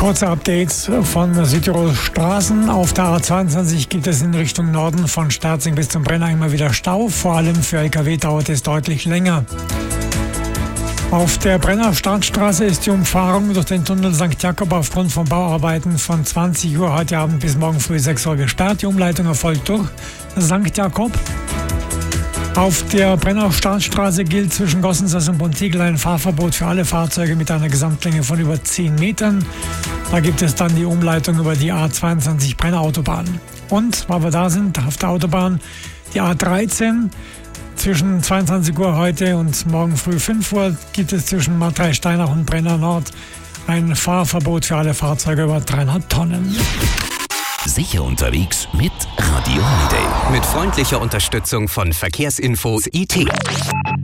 Kurze Updates von Südtirol Straßen. Auf der A22 gibt es in Richtung Norden von Sterzing bis zum Brenner immer wieder Stau. Vor allem für LKW dauert es deutlich länger. Auf der Brenner Startstraße ist die Umfahrung durch den Tunnel St. Jakob aufgrund von Bauarbeiten von 20 Uhr heute Abend bis morgen früh 6 Uhr gesperrt. Die Umleitung erfolgt durch St. Jakob. Auf der Brenner Startstraße gilt zwischen Gossensas und Bontigl ein Fahrverbot für alle Fahrzeuge mit einer Gesamtlänge von über 10 Metern. Da gibt es dann die Umleitung über die A22 Brenner Autobahn. Und, weil wir da sind, auf der Autobahn die A13. Zwischen 22 Uhr heute und morgen früh 5 Uhr gibt es zwischen Martreisteinach und Brenner Nord ein Fahrverbot für alle Fahrzeuge über 3,5 Tonnen. Sicher unterwegs mit Radio Holiday. Mit freundlicher Unterstützung von Verkehrsinfo IT.